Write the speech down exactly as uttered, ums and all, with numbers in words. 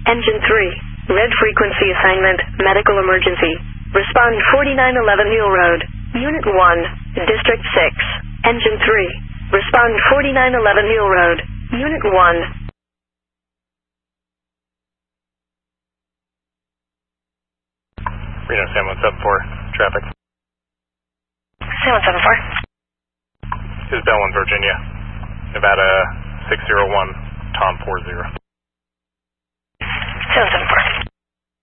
Engine three, red frequency assignment, medical emergency. Respond forty-nine eleven Mule Road. Unit one, District six. Engine three, respond forty-nine eleven Mule Road. Unit one. Reno seven one seven four, traffic. seven one seven four. This is Bellin, Virginia. Nevada six zero one, Tom four zero. seven one seven four.